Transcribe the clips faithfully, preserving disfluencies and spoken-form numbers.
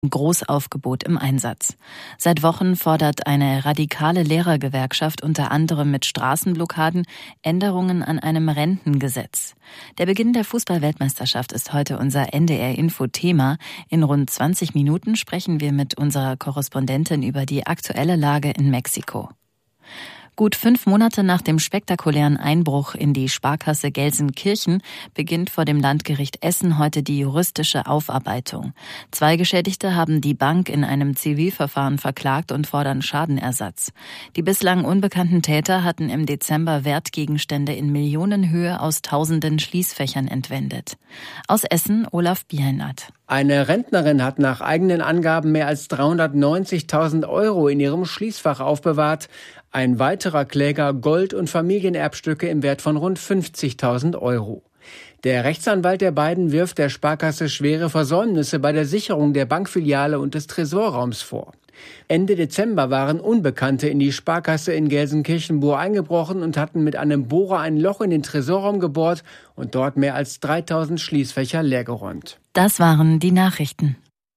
Großaufgebot im Einsatz. Seit Wochen fordert eine radikale Lehrergewerkschaft unter anderem mit Straßenblockaden Änderungen an einem Rentengesetz. Der Beginn der Fußball-Weltmeisterschaft ist heute unser N D R-Info-Thema. In rund zwanzig Minuten sprechen wir mit unserer Korrespondentin über die aktuelle Lage in Mexiko. Gut fünf Monate nach dem spektakulären Einbruch in die Sparkasse Gelsenkirchen beginnt vor dem Landgericht Essen heute die juristische Aufarbeitung. Zwei Geschädigte haben die Bank in einem Zivilverfahren verklagt und fordern Schadenersatz. Die bislang unbekannten Täter hatten im Dezember Wertgegenstände in Millionenhöhe aus tausenden Schließfächern entwendet. Aus Essen Olaf Bielnat. Eine Rentnerin hat nach eigenen Angaben mehr als dreihundertneunzigtausend Euro in ihrem Schließfach aufbewahrt. Ein weiterer Kläger Gold- und Familienerbstücke im Wert von rund fünfzigtausend Euro. Der Rechtsanwalt der beiden wirft der Sparkasse schwere Versäumnisse bei der Sicherung der Bankfiliale und des Tresorraums vor. Ende Dezember waren Unbekannte in die Sparkasse in Gelsenkirchen-Bur eingebrochen und hatten mit einem Bohrer ein Loch in den Tresorraum gebohrt und dort mehr als dreitausend Schließfächer leergeräumt. Das waren die Nachrichten.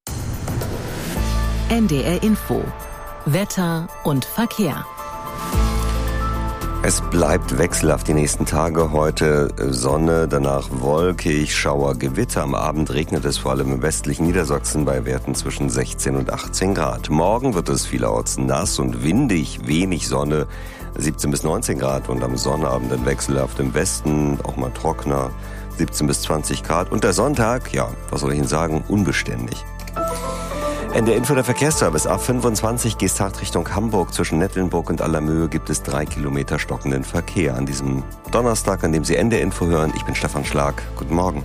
N D R Info. Wetter und Verkehr. Es bleibt wechselhaft die nächsten Tage. Heute Sonne, danach wolkig, Schauer, Gewitter. Am Abend regnet es vor allem im westlichen Niedersachsen bei Werten zwischen sechzehn und achtzehn Grad. Morgen wird es vielerorts nass und windig, wenig Sonne, siebzehn bis neunzehn Grad. Und am Sonnabend dann wechselhaft im Westen, auch mal trockener, siebzehn bis zwanzig Grad. Und der Sonntag, ja, was soll ich Ihnen sagen, unbeständig. In der Info der Verkehrsservice A fünfundzwanzig Geesthacht Richtung Hamburg. Zwischen Nettlenburg und Allermöhe gibt es drei Kilometer stockenden Verkehr. An diesem Donnerstag, an dem Sie N D R Info hören, ich bin Stefan Schlag. Guten Morgen.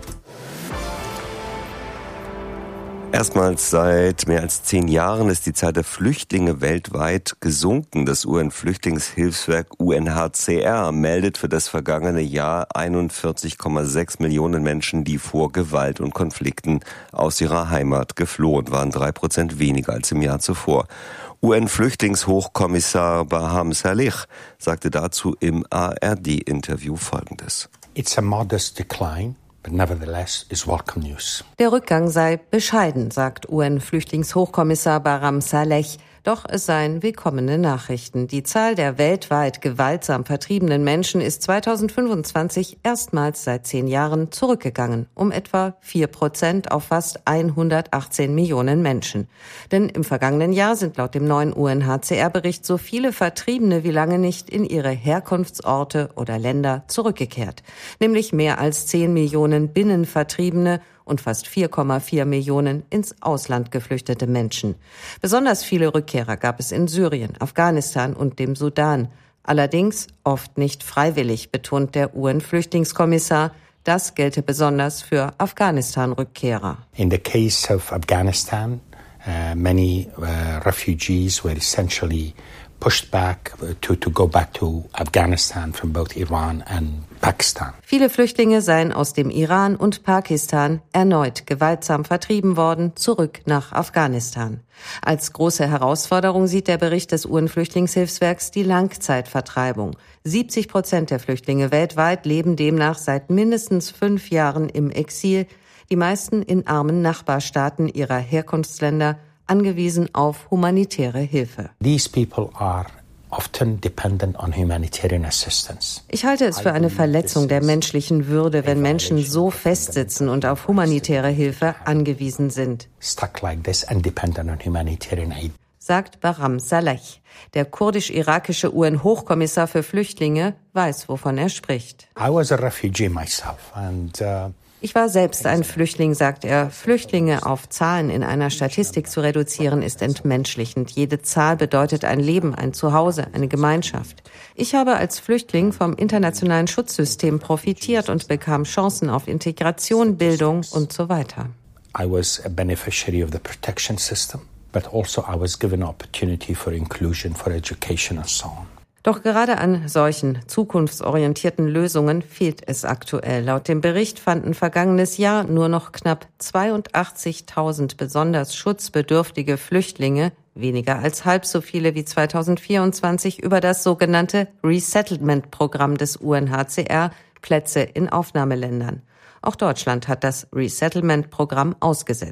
Erstmals seit mehr als zehn Jahren ist die Zahl der Flüchtlinge weltweit gesunken. Das U N-Flüchtlingshilfswerk U N H C R meldet für das vergangene Jahr einundvierzig Komma sechs Millionen Menschen, die vor Gewalt und Konflikten aus ihrer Heimat geflohen waren, drei Prozent weniger als im Jahr zuvor. U N-Flüchtlingshochkommissar Barham Salih sagte dazu im A R D-Interview Folgendes. It's a modest decline. But nevertheless is welcome news. Der Rückgang sei bescheiden, sagt U N-Flüchtlingshochkommissar Barham Saleh. Doch es seien willkommene Nachrichten. Die Zahl der weltweit gewaltsam vertriebenen Menschen ist zweitausendfünfundzwanzig erstmals seit zehn Jahren zurückgegangen, um etwa vier Prozent auf fast hundertachtzehn Millionen Menschen. Denn im vergangenen Jahr sind laut dem neuen U N H C R-Bericht so viele Vertriebene wie lange nicht in ihre Herkunftsorte oder Länder zurückgekehrt. Nämlich mehr als zehn Millionen Binnenvertriebene und fast vier Komma vier Millionen ins Ausland geflüchtete Menschen. Besonders viele Rückkehrer gab es in Syrien, Afghanistan und dem Sudan. Allerdings oft nicht freiwillig, betont der U N-Flüchtlingskommissar. Das gelte besonders für Afghanistan-Rückkehrer. In the case of Afghanistan, uh, many uh, refugees were essentially pushed back to, to go back to Afghanistan from both Iran and Pakistan. Viele Flüchtlinge seien aus dem Iran und Pakistan erneut gewaltsam vertrieben worden, zurück nach Afghanistan. Als große Herausforderung sieht der Bericht des U N-Flüchtlingshilfswerks die Langzeitvertreibung. siebzig Prozent der Flüchtlinge weltweit leben demnach seit mindestens fünf Jahren im Exil, die meisten in armen Nachbarstaaten ihrer Herkunftsländer, angewiesen auf humanitäre Hilfe. These people are often dependent on humanitarian assistance. Ich halte es für eine Verletzung der menschlichen Würde, wenn Menschen so festsitzen und auf humanitäre Hilfe angewiesen sind. Stuck like this and dependent on humanitarian aid. Sagt Barham Saleh. Der kurdisch-irakische U N-Hochkommissar für Flüchtlinge weiß, wovon er spricht. I was a refugee myself and uh, Ich war selbst ein Flüchtling, sagt er. Flüchtlinge auf Zahlen in einer Statistik zu reduzieren, ist entmenschlichend. Jede Zahl bedeutet ein Leben, ein Zuhause, eine Gemeinschaft. Ich habe als Flüchtling vom internationalen Schutzsystem profitiert und bekam Chancen auf Integration, Bildung und so weiter. I was a beneficiary of the protection system, but also I was given opportunity for inclusion, for education and so on. Doch gerade an solchen zukunftsorientierten Lösungen fehlt es aktuell. Laut dem Bericht fanden vergangenes Jahr nur noch knapp zweiundachtzigtausend besonders schutzbedürftige Flüchtlinge, weniger als halb so viele wie zweitausendvierundzwanzig, über das sogenannte Resettlement-Programm des U N H C R Plätze in Aufnahmeländern. Auch Deutschland hat das Resettlement-Programm ausgesetzt.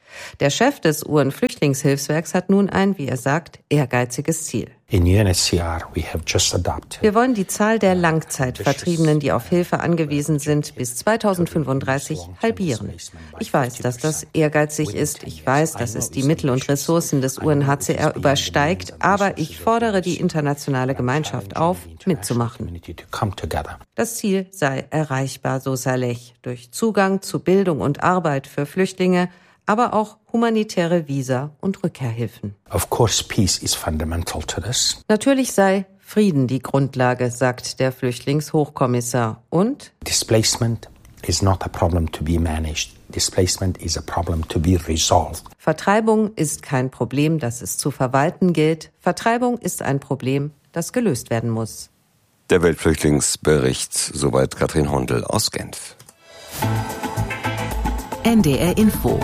Der Chef des U N-Flüchtlingshilfswerks hat nun ein, wie er sagt, ehrgeiziges Ziel. In U N H C R we have just adopted. Wir wollen die Zahl der Langzeitvertriebenen, die auf Hilfe angewiesen sind, bis zweitausendfünfunddreißig halbieren. Ich weiß, dass das ehrgeizig ist. Ich weiß, dass es die Mittel und Ressourcen des U N H C R übersteigt. Aber ich fordere die internationale Gemeinschaft auf, mitzumachen. Das Ziel sei erreichbar, so Saleh, durch Zugang zu Bildung und Arbeit für Flüchtlinge, aber auch humanitäre Visa und Rückkehrhilfen. Of course, peace is fundamental to this. Natürlich sei Frieden die Grundlage, sagt der Flüchtlingshochkommissar. Und Displacement is not a problem to be managed. Displacement is a problem to be resolved. Vertreibung ist kein Problem, das es zu verwalten gilt. Vertreibung ist ein Problem, das gelöst werden muss. Der Weltflüchtlingsbericht, soweit Katrin Hondel aus Genf. N D R Info.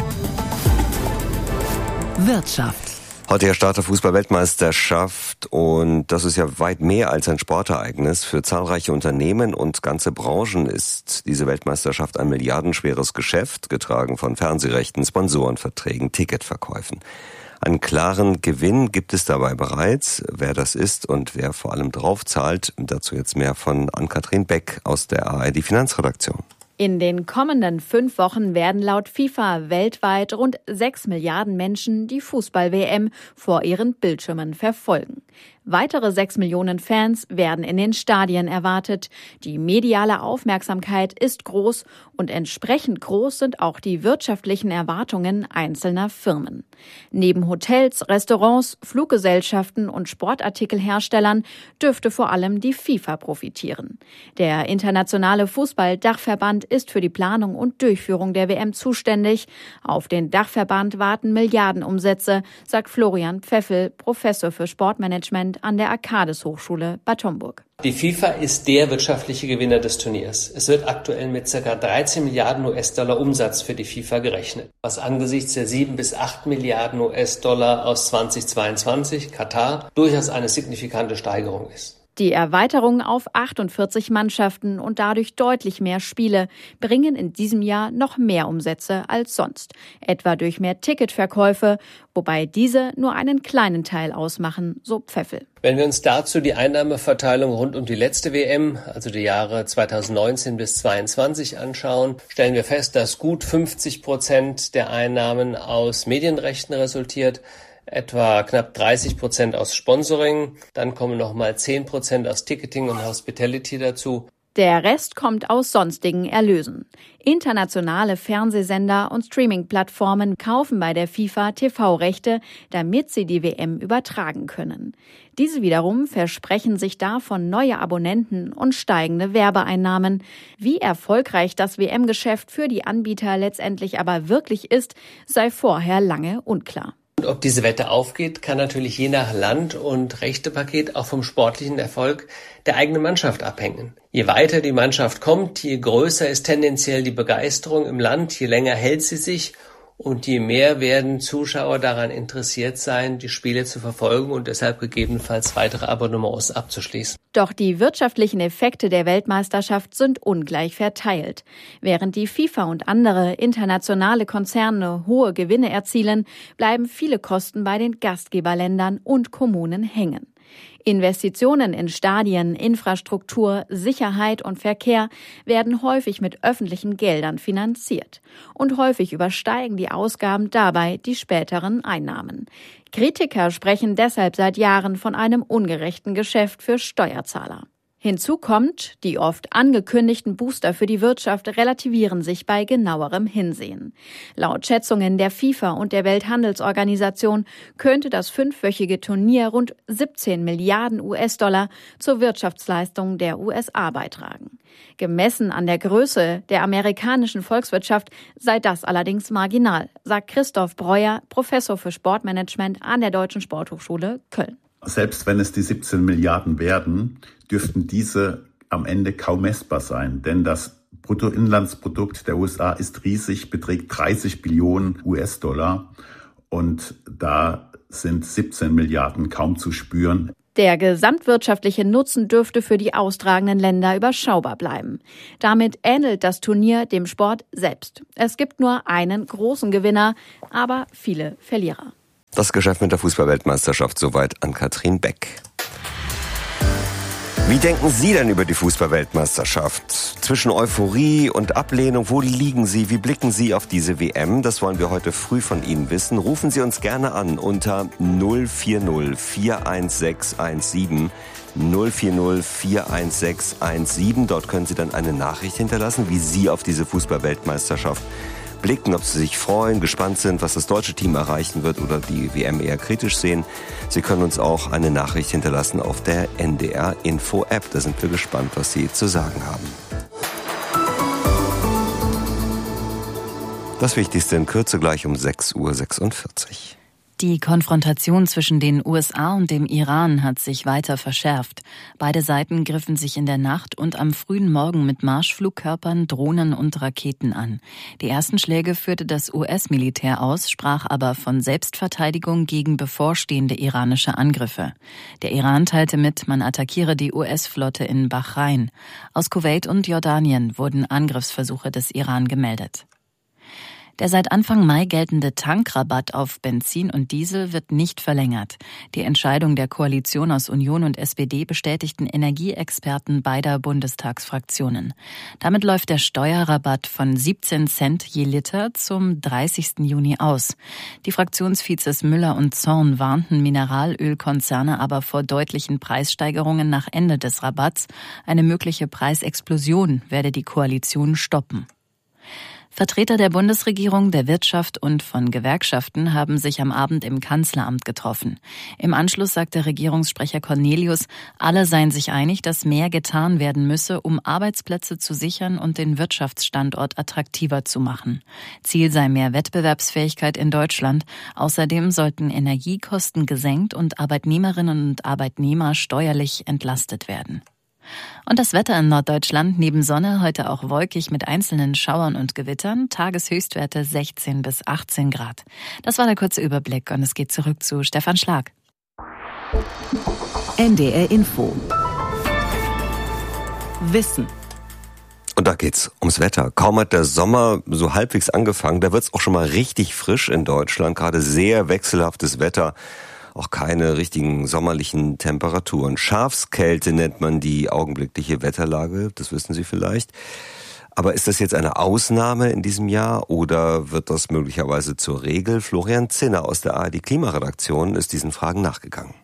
Wirtschaft. Heute ja Start der Fußball-Weltmeisterschaft und das ist ja weit mehr als ein Sportereignis. Für zahlreiche Unternehmen und ganze Branchen ist diese Weltmeisterschaft ein milliardenschweres Geschäft, getragen von Fernsehrechten, Sponsorenverträgen, Ticketverkäufen. Einen klaren Gewinn gibt es dabei bereits. Wer das ist und wer vor allem drauf zahlt, dazu jetzt mehr von Ann-Kathrin Beck aus der A R D Finanzredaktion. In den kommenden fünf Wochen werden laut FIFA weltweit rund sechs Milliarden Menschen die Fußball-W M vor ihren Bildschirmen verfolgen. Weitere sechs Millionen Fans werden in den Stadien erwartet. Die mediale Aufmerksamkeit ist groß und entsprechend groß sind auch die wirtschaftlichen Erwartungen einzelner Firmen. Neben Hotels, Restaurants, Fluggesellschaften und Sportartikelherstellern dürfte vor allem die FIFA profitieren. Der internationale Fußball-Dachverband ist für die Planung und Durchführung der W M zuständig. Auf den Dachverband warten Milliardenumsätze, sagt Florian Pfeffel, Professor für Sportmanagement an der Arcades Hochschule Bad Homburg. Die FIFA ist der wirtschaftliche Gewinner des Turniers. Es wird aktuell mit ca. dreizehn Milliarden U S-Dollar Umsatz für die FIFA gerechnet, was angesichts der sieben bis acht Milliarden U S-Dollar aus zweitausendzweiundzwanzig Katar durchaus eine signifikante Steigerung ist. Die Erweiterung auf achtundvierzig Mannschaften und dadurch deutlich mehr Spiele bringen in diesem Jahr noch mehr Umsätze als sonst, etwa durch mehr Ticketverkäufe, wobei diese nur einen kleinen Teil ausmachen, so Pfeffel. Wenn wir uns dazu die Einnahmeverteilung rund um die letzte W M, also die Jahre zweitausendneunzehn bis zweitausendzweiundzwanzig anschauen, stellen wir fest, dass gut fünfzig Prozent der Einnahmen aus Medienrechten resultiert, etwa knapp dreißig Prozent aus Sponsoring, dann kommen nochmal zehn Prozent aus Ticketing und Hospitality dazu. Der Rest kommt aus sonstigen Erlösen. Internationale Fernsehsender und Streaming-Plattformen kaufen bei der FIFA T V-Rechte, damit sie die W M übertragen können. Diese wiederum versprechen sich davon neue Abonnenten und steigende Werbeeinnahmen. Wie erfolgreich das W M-Geschäft für die Anbieter letztendlich aber wirklich ist, sei vorher lange unklar. Und ob diese Wette aufgeht, kann natürlich je nach Land und Rechtepaket auch vom sportlichen Erfolg der eigenen Mannschaft abhängen. Je weiter die Mannschaft kommt, je größer ist tendenziell die Begeisterung im Land, je länger hält sie sich und je mehr werden Zuschauer daran interessiert sein, die Spiele zu verfolgen und deshalb gegebenenfalls weitere Abonnements abzuschließen. Doch die wirtschaftlichen Effekte der Weltmeisterschaft sind ungleich verteilt. Während die FIFA und andere internationale Konzerne hohe Gewinne erzielen, bleiben viele Kosten bei den Gastgeberländern und Kommunen hängen. Investitionen in Stadien, Infrastruktur, Sicherheit und Verkehr werden häufig mit öffentlichen Geldern finanziert. Und häufig übersteigen die Ausgaben dabei die späteren Einnahmen. Kritiker sprechen deshalb seit Jahren von einem ungerechten Geschäft für Steuerzahler. Hinzu kommt, die oft angekündigten Booster für die Wirtschaft relativieren sich bei genauerem Hinsehen. Laut Schätzungen der FIFA und der Welthandelsorganisation könnte das fünfwöchige Turnier rund siebzehn Milliarden U S-Dollar zur Wirtschaftsleistung der U S A beitragen. Gemessen an der Größe der amerikanischen Volkswirtschaft sei das allerdings marginal, sagt Christoph Breuer, Professor für Sportmanagement an der Deutschen Sporthochschule Köln. Selbst wenn es die siebzehn Milliarden werden, dürften diese am Ende kaum messbar sein. Denn das Bruttoinlandsprodukt der U S A ist riesig, beträgt dreißig Billionen U S-Dollar. Und da sind siebzehn Milliarden kaum zu spüren. Der gesamtwirtschaftliche Nutzen dürfte für die austragenden Länder überschaubar bleiben. Damit ähnelt das Turnier dem Sport selbst. Es gibt nur einen großen Gewinner, aber viele Verlierer. Das Geschäft mit der Fußball-Weltmeisterschaft, soweit an Katrin Beck. Wie denken Sie denn über die Fußball-Weltmeisterschaft? Zwischen Euphorie und Ablehnung, wo liegen Sie? Wie blicken Sie auf diese W M? Das wollen wir heute früh von Ihnen wissen. Rufen Sie uns gerne an unter null vier null vier eins sechs eins sieben. null vier null vier eins sechs eins sieben. Dort können Sie dann eine Nachricht hinterlassen, wie Sie auf diese Fußball-Weltmeisterschaft blicken, ob Sie sich freuen, gespannt sind, was das deutsche Team erreichen wird oder die W M eher kritisch sehen. Sie können uns auch eine Nachricht hinterlassen auf der N D R Info App. Da sind wir gespannt, was Sie zu sagen haben. Das Wichtigste in Kürze gleich um sechs Uhr sechsundvierzig. Die Konfrontation zwischen den U S A und dem Iran hat sich weiter verschärft. Beide Seiten griffen sich in der Nacht und am frühen Morgen mit Marschflugkörpern, Drohnen und Raketen an. Die ersten Schläge führte das U S-Militär aus, sprach aber von Selbstverteidigung gegen bevorstehende iranische Angriffe. Der Iran teilte mit, man attackiere die U S-Flotte in Bahrain. Aus Kuwait und Jordanien wurden Angriffsversuche des Iran gemeldet. Der seit Anfang Mai geltende Tankrabatt auf Benzin und Diesel wird nicht verlängert. Die Entscheidung der Koalition aus Union und S P D bestätigten Energieexperten beider Bundestagsfraktionen. Damit läuft der Steuerrabatt von siebzehn Cent je Liter zum dreißigsten Juni aus. Die Fraktionsvizes Müller und Zorn warnten Mineralölkonzerne aber vor deutlichen Preissteigerungen nach Ende des Rabatts. Eine mögliche Preisexplosion werde die Koalition stoppen. Vertreter der Bundesregierung, der Wirtschaft und von Gewerkschaften haben sich am Abend im Kanzleramt getroffen. Im Anschluss sagte Regierungssprecher Cornelius, alle seien sich einig, dass mehr getan werden müsse, um Arbeitsplätze zu sichern und den Wirtschaftsstandort attraktiver zu machen. Ziel sei mehr Wettbewerbsfähigkeit in Deutschland. Außerdem sollten Energiekosten gesenkt und Arbeitnehmerinnen und Arbeitnehmer steuerlich entlastet werden. Und das Wetter in Norddeutschland, neben Sonne heute auch wolkig mit einzelnen Schauern und Gewittern, Tageshöchstwerte sechzehn bis achtzehn Grad. Das war der kurze Überblick und es geht zurück zu Stefan Schlag. N D R Info. Wissen. Und da geht's ums Wetter. Kaum hat der Sommer so halbwegs angefangen, da wird's auch schon mal richtig frisch in Deutschland. Gerade sehr wechselhaftes Wetter. Auch keine richtigen sommerlichen Temperaturen. Schafskälte nennt man die augenblickliche Wetterlage, das wissen Sie vielleicht. Aber ist das jetzt eine Ausnahme in diesem Jahr oder wird das möglicherweise zur Regel? Florian Zinner aus der A R D Klimaredaktion ist diesen Fragen nachgegangen.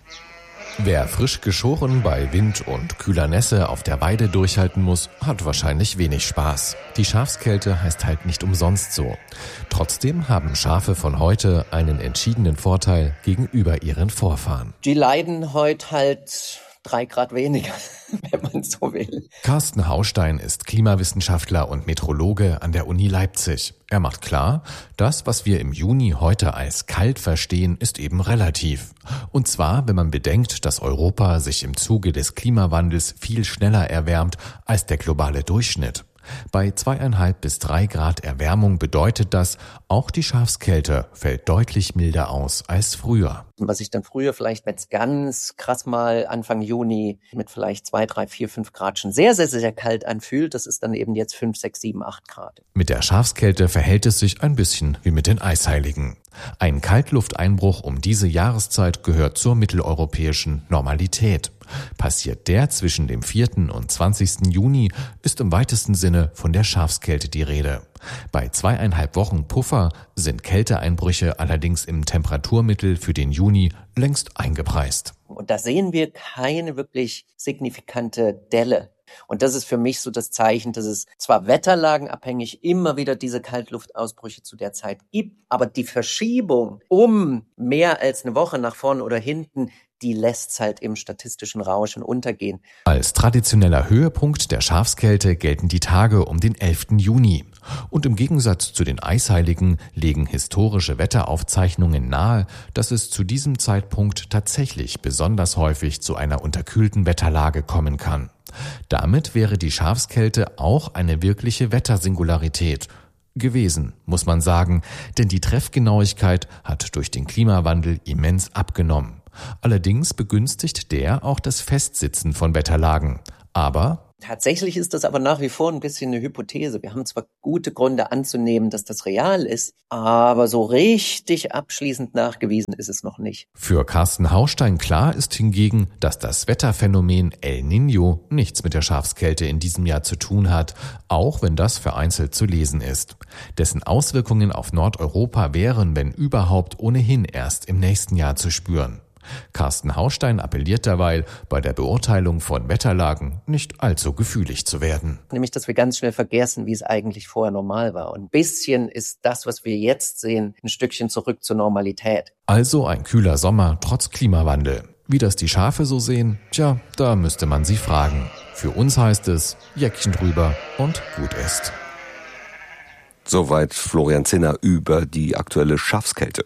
Wer frisch geschoren bei Wind und kühler Nässe auf der Weide durchhalten muss, hat wahrscheinlich wenig Spaß. Die Schafskälte heißt halt nicht umsonst so. Trotzdem haben Schafe von heute einen entschiedenen Vorteil gegenüber ihren Vorfahren. Die leiden heute halt drei Grad weniger, wenn man so will. Carsten Haustein ist Klimawissenschaftler und Meteorologe an der Uni Leipzig. Er macht klar, das, was wir im Juni heute als kalt verstehen, ist eben relativ. Und zwar, wenn man bedenkt, dass Europa sich im Zuge des Klimawandels viel schneller erwärmt als der globale Durchschnitt. Bei zweieinhalb bis drei Grad Erwärmung bedeutet das, auch die Schafskälte fällt deutlich milder aus als früher. Was sich dann früher vielleicht, wenn es ganz krass mal Anfang Juni mit vielleicht zwei, drei, vier, fünf Grad schon sehr, sehr, sehr kalt anfühlt, das ist dann eben jetzt fünf, sechs, sieben, acht Grad. Mit der Schafskälte verhält es sich ein bisschen wie mit den Eisheiligen. Ein Kaltlufteinbruch um diese Jahreszeit gehört zur mitteleuropäischen Normalität. Passiert der zwischen dem vierten und zwanzigsten Juni, ist im weitesten Sinne von der Schafskälte die Rede. Bei zweieinhalb Wochen Puffer sind Kälteeinbrüche allerdings im Temperaturmittel für den Juni längst eingepreist. Und da sehen wir keine wirklich signifikante Delle. Und das ist für mich so das Zeichen, dass es zwar wetterlagenabhängig immer wieder diese Kaltluftausbrüche zu der Zeit gibt, aber die Verschiebung um mehr als eine Woche nach vorne oder hinten, die lässt halt im statistischen Rauschen untergehen. Als traditioneller Höhepunkt der Schafskälte gelten die Tage um den elften Juni. Und im Gegensatz zu den Eisheiligen legen historische Wetteraufzeichnungen nahe, dass es zu diesem Zeitpunkt tatsächlich besonders häufig zu einer unterkühlten Wetterlage kommen kann. Damit wäre die Schafskälte auch eine wirkliche Wettersingularität gewesen, muss man sagen, denn die Treffgenauigkeit hat durch den Klimawandel immens abgenommen. Allerdings begünstigt der auch das Festsitzen von Wetterlagen. Aber tatsächlich ist das aber nach wie vor ein bisschen eine Hypothese. Wir haben zwar gute Gründe anzunehmen, dass das real ist, aber so richtig abschließend nachgewiesen ist es noch nicht. Für Carsten Haustein klar ist hingegen, dass das Wetterphänomen El Niño nichts mit der Schafskälte in diesem Jahr zu tun hat, auch wenn das vereinzelt zu lesen ist. Dessen Auswirkungen auf Nordeuropa wären, wenn überhaupt, ohnehin erst im nächsten Jahr zu spüren. Carsten Haustein appelliert derweil, bei der Beurteilung von Wetterlagen nicht allzu gefühlig zu werden. Nämlich, dass wir ganz schnell vergessen, wie es eigentlich vorher normal war. Und ein bisschen ist das, was wir jetzt sehen, ein Stückchen zurück zur Normalität. Also ein kühler Sommer trotz Klimawandel. Wie das die Schafe so sehen, tja, da müsste man sie fragen. Für uns heißt es, Jäckchen drüber und gut ist. Soweit Florian Zinner über die aktuelle Schafskälte.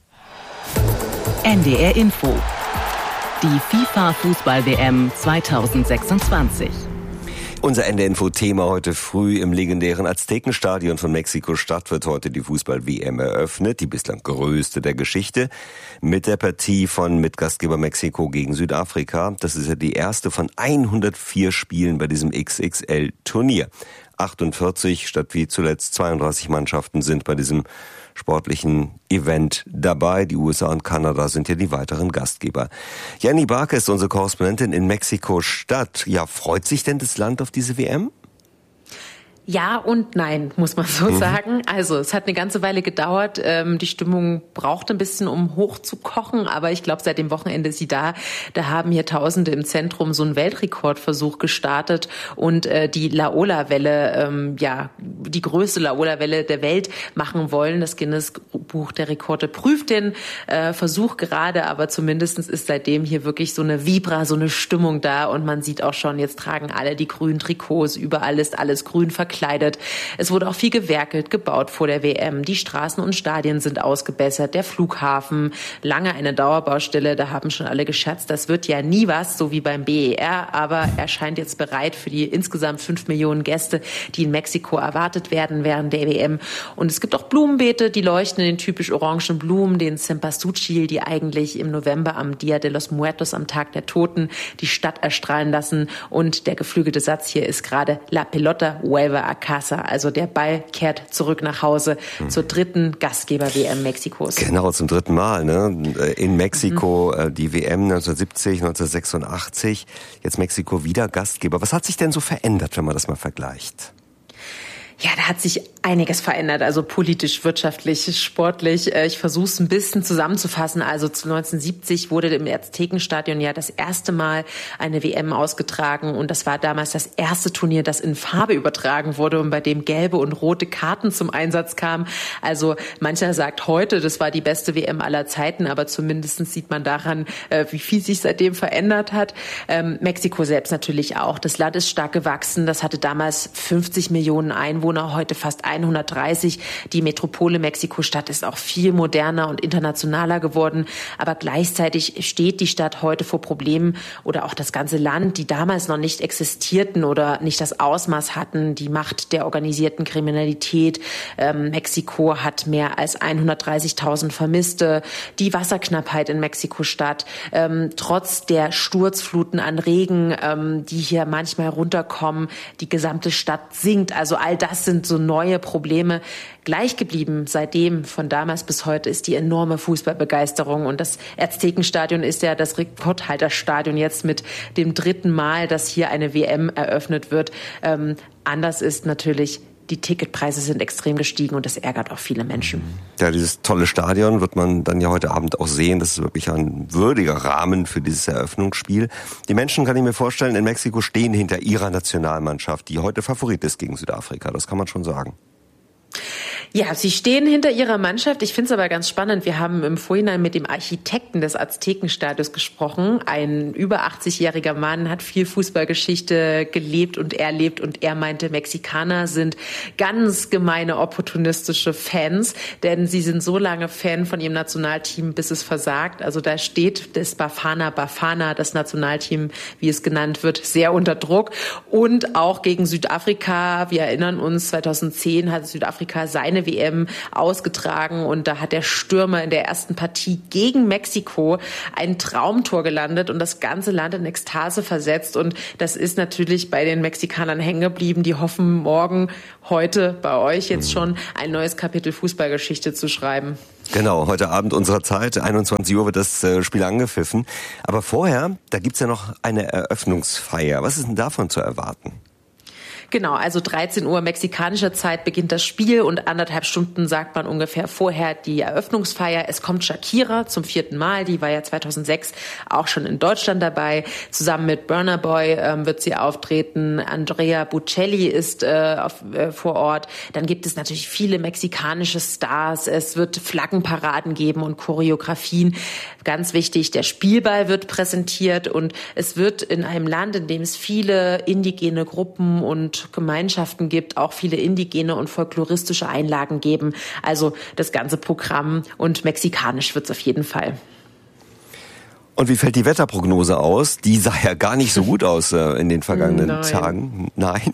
N D R Info. Die FIFA-Fußball-W M zwanzig sechsundzwanzig. Unser N D R-Info-Thema heute früh: im legendären Aztekenstadion von Mexiko-Stadt wird heute die Fußball-W M eröffnet, die bislang größte der Geschichte, mit der Partie von Mitgastgeber Mexiko gegen Südafrika. Das ist ja die erste von hundertvier Spielen bei diesem X X L-Turnier. achtundvierzig statt wie zuletzt zweiunddreißig Mannschaften sind bei diesem sportlichen Event dabei. Die U S A und Kanada sind ja die weiteren Gastgeber. Jenny Barke ist unsere Korrespondentin in Mexiko-Stadt. Ja, freut sich denn das Land auf diese W M? Ja und nein, muss man so mhm. sagen. Also es hat eine ganze Weile gedauert. Ähm, die Stimmung braucht ein bisschen, um hochzukochen. Aber ich glaube, seit dem Wochenende ist sie da. Da haben hier Tausende im Zentrum so einen Weltrekordversuch gestartet und äh, die Laola-Welle, ähm, ja, die größte Laola-Welle der Welt machen wollen. Das Guinness-Buch der Rekorde prüft den äh, Versuch gerade. Aber zumindest ist seitdem hier wirklich so eine Vibra, so eine Stimmung da. Und man sieht auch schon, jetzt tragen alle die grünen Trikots. Überall ist alles grün verkleidet. Es wurde auch viel gewerkelt, gebaut vor der W M. Die Straßen und Stadien sind ausgebessert. Der Flughafen, lange eine Dauerbaustelle. Da haben schon alle gescherzt, das wird ja nie was, so wie beim B E R. Aber er scheint jetzt bereit für die insgesamt fünf Millionen Gäste, die in Mexiko erwartet werden während der W M. Und es gibt auch Blumenbeete, die leuchten in den typisch orangen Blumen, den Cempasúchil, die eigentlich im November am Dia de los Muertos, am Tag der Toten, die Stadt erstrahlen lassen. Und der geflügelte Satz hier ist gerade La Pelota vuelve a casa, also der Ball kehrt zurück nach Hause mhm. zur dritten Gastgeber-W M Mexikos. Genau, zum dritten Mal, ne? In Mexiko mhm. die W M neunzehnhundertsiebzig, neunzehnhundertsechsundachtzig, jetzt Mexiko wieder Gastgeber. Was hat sich denn so verändert, wenn man das mal vergleicht? Ja, da hat sich einiges verändert, also politisch, wirtschaftlich, sportlich. Ich versuche es ein bisschen zusammenzufassen. Also neunzehnhundertsiebzig wurde im Aztekenstadion ja das erste Mal eine W M ausgetragen und das war damals das erste Turnier, das in Farbe übertragen wurde und bei dem gelbe und rote Karten zum Einsatz kamen. Also mancher sagt heute, das war die beste W M aller Zeiten, aber zumindest sieht man daran, wie viel sich seitdem verändert hat. Mexiko selbst natürlich auch. Das Land ist stark gewachsen. Das hatte damals fünfzig Millionen Einwohner. Heute fast hundertdreißig. Die Metropole Mexiko-Stadt ist auch viel moderner und internationaler geworden. Aber gleichzeitig steht die Stadt heute vor Problemen oder auch das ganze Land, die damals noch nicht existierten oder nicht das Ausmaß hatten. Die Macht der organisierten Kriminalität. Ähm, Mexiko hat mehr als hundertdreißigtausend Vermisste. Die Wasserknappheit in Mexiko-Stadt. Ähm, trotz der Sturzfluten an Regen, ähm, die hier manchmal runterkommen, die gesamte Stadt sinkt. Also all das sind so neue Probleme. Gleich geblieben seitdem, von damals bis heute, ist die enorme Fußballbegeisterung. Und das Aztekenstadion ist ja das Rekordhalterstadion jetzt mit dem dritten Mal, dass hier eine W M eröffnet wird. Ähm, anders ist natürlich, die Ticketpreise sind extrem gestiegen und das ärgert auch viele Menschen. Ja, dieses tolle Stadion wird man dann ja heute Abend auch sehen. Das ist wirklich ein würdiger Rahmen für dieses Eröffnungsspiel. Die Menschen, kann ich mir vorstellen, in Mexiko stehen hinter ihrer Nationalmannschaft, die heute Favorit ist gegen Südafrika. Das kann man schon sagen. Ja, sie stehen hinter ihrer Mannschaft. Ich finde es aber ganz spannend. Wir haben im Vorhinein mit dem Architekten des Aztekenstadions gesprochen. Ein über achtzigjähriger Mann, hat viel Fußballgeschichte gelebt und erlebt und er meinte, Mexikaner sind ganz gemeine opportunistische Fans, denn sie sind so lange Fan von ihrem Nationalteam, bis es versagt. Also da steht das Bafana Bafana, das Nationalteam, wie es genannt wird, sehr unter Druck und auch gegen Südafrika. Wir erinnern uns, zweitausendzehn hat Südafrika seine eine W M ausgetragen und da hat der Stürmer in der ersten Partie gegen Mexiko ein Traumtor gelandet und das ganze Land in Ekstase versetzt. Und das ist natürlich bei den Mexikanern hängen geblieben. Die hoffen, morgen, heute bei euch jetzt schon ein neues Kapitel Fußballgeschichte zu schreiben. Genau, heute Abend unserer Zeit, einundzwanzig Uhr wird das Spiel angepfiffen. Aber vorher, da gibt's ja noch eine Eröffnungsfeier. Was ist denn davon zu erwarten? Genau, also dreizehn Uhr mexikanischer Zeit beginnt das Spiel und anderthalb Stunden, sagt man ungefähr vorher, die Eröffnungsfeier. Es kommt Shakira zum vierten Mal, die war ja zweitausendsechs auch schon in Deutschland dabei. Zusammen mit Burna Boy ähm, wird sie auftreten. Andrea Bocelli ist äh, auf, äh, vor Ort. Dann gibt es natürlich viele mexikanische Stars. Es wird Flaggenparaden geben und Choreografien. Ganz wichtig, der Spielball wird präsentiert und es wird in einem Land, in dem es viele indigene Gruppen und Gemeinschaften gibt, auch viele indigene und folkloristische Einlagen geben. Also das ganze Programm und mexikanisch wird's auf jeden Fall. Und wie fällt die Wetterprognose aus? Die sah ja gar nicht so gut aus äh, in den vergangenen Nein. Tagen. Nein.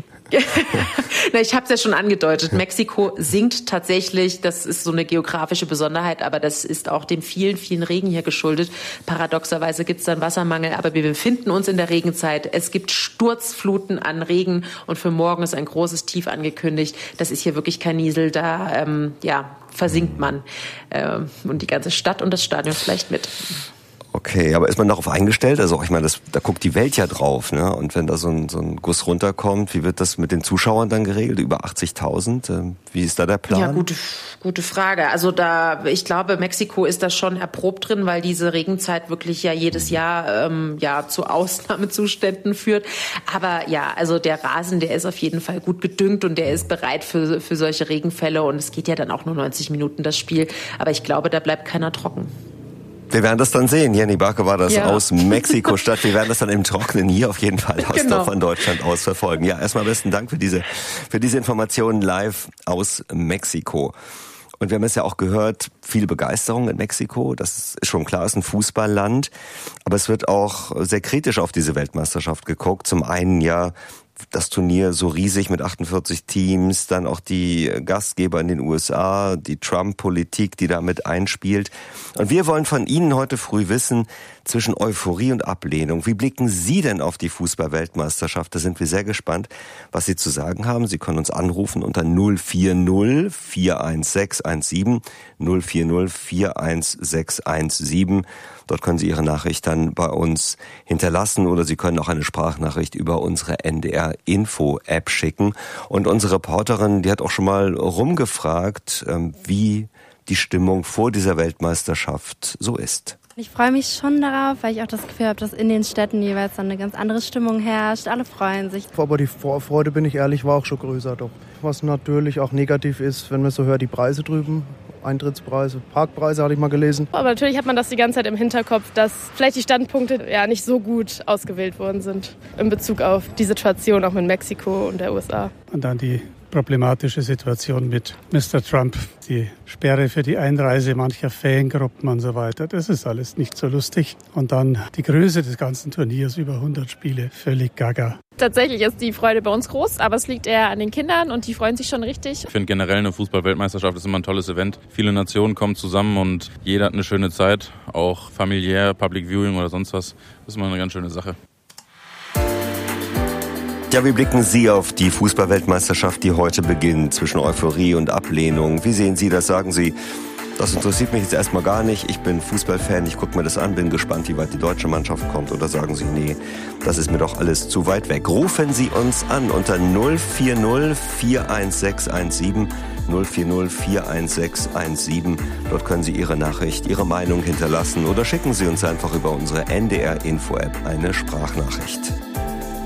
Na, ich habe es ja schon angedeutet. Mexiko sinkt tatsächlich. Das ist so eine geografische Besonderheit, aber das ist auch dem vielen, vielen Regen hier geschuldet. Paradoxerweise gibt es dann Wassermangel, aber wir befinden uns in der Regenzeit. Es gibt Sturzfluten an Regen und für morgen ist ein großes Tief angekündigt. Das ist hier wirklich kein Niesel. Da ähm, ja, versinkt man ähm, und die ganze Stadt und das Stadion vielleicht mit. Okay, aber ist man darauf eingestellt? Also ich meine, das, da guckt die Welt ja drauf, ne? Und wenn da so ein, so ein Guss runterkommt, wie wird das mit den Zuschauern dann geregelt? Über achtzigtausend? Wie ist da der Plan? Ja, gute, gute Frage. Also da, ich glaube, Mexiko ist da schon erprobt drin, weil diese Regenzeit wirklich ja jedes Jahr ähm, ja zu Ausnahmezuständen führt. Aber ja, also der Rasen, der ist auf jeden Fall gut gedüngt und der ist bereit für für solche Regenfälle und es geht ja dann auch nur neunzig Minuten das Spiel. Aber ich glaube, da bleibt keiner trocken. Wir werden das dann sehen. Jenny Barke war das ja. aus Mexiko-Stadt. Wir werden das dann im Trockenen hier auf jeden Fall aus genau. von Deutschland aus verfolgen. Ja, erstmal besten Dank für diese, für diese Informationen live aus Mexiko. Und wir haben es ja auch gehört, viel Begeisterung in Mexiko. Das ist schon klar, es ist ein Fußballland. Aber es wird auch sehr kritisch auf diese Weltmeisterschaft geguckt. Zum einen ja das Turnier so riesig mit achtundvierzig Teams, dann auch die Gastgeber in den U S A, die Trump-Politik, die da mit einspielt. Und wir wollen von Ihnen heute früh wissen, zwischen Euphorie und Ablehnung, wie blicken Sie denn auf die Fußball-Weltmeisterschaft? Da sind wir sehr gespannt, was Sie zu sagen haben. Sie können uns anrufen unter null vier null vier eins sechs eins sieben, null vier null vier eins sechs eins sieben. Dort können Sie Ihre Nachricht dann bei uns hinterlassen oder Sie können auch eine Sprachnachricht über unsere N D R-Info-App schicken. Und unsere Reporterin, die hat auch schon mal rumgefragt, wie die Stimmung vor dieser Weltmeisterschaft so ist. Ich freue mich schon darauf, weil ich auch das Gefühl habe, dass in den Städten jeweils dann eine ganz andere Stimmung herrscht. Alle freuen sich. Aber die Vorfreude, bin ich ehrlich, war auch schon größer doch. Was natürlich auch negativ ist, wenn man so hört, die Preise drüben. Eintrittspreise, Parkpreise hatte ich mal gelesen. Aber natürlich hat man das die ganze Zeit im Hinterkopf, dass vielleicht die Standpunkte ja nicht so gut ausgewählt worden sind in Bezug auf die Situation auch mit Mexiko und der U S A. Und dann die problematische Situation mit Mister Trump, die Sperre für die Einreise mancher Fangruppen und so weiter. Das ist alles nicht so lustig. Und dann die Größe des ganzen Turniers, über hundert Spiele, völlig gaga. Tatsächlich ist die Freude bei uns groß, aber es liegt eher an den Kindern und die freuen sich schon richtig. Ich finde generell eine Fußball-Weltmeisterschaft ist immer ein tolles Event. Viele Nationen kommen zusammen und jeder hat eine schöne Zeit, auch familiär, Public Viewing oder sonst was. Das ist immer eine ganz schöne Sache. Ja, wie blicken Sie auf die Fußball-Weltmeisterschaft, die heute beginnt, zwischen Euphorie und Ablehnung? Wie sehen Sie das? Sagen Sie, das interessiert mich jetzt erstmal gar nicht. Ich bin Fußballfan, ich gucke mir das an, bin gespannt, wie weit die deutsche Mannschaft kommt. Oder sagen Sie, nee, das ist mir doch alles zu weit weg. Rufen Sie uns an unter null vier null vier eins sechs eins sieben, null vier null vier eins sechs eins sieben. Dort können Sie Ihre Nachricht, Ihre Meinung hinterlassen oder schicken Sie uns einfach über unsere N D R-Info-App eine Sprachnachricht.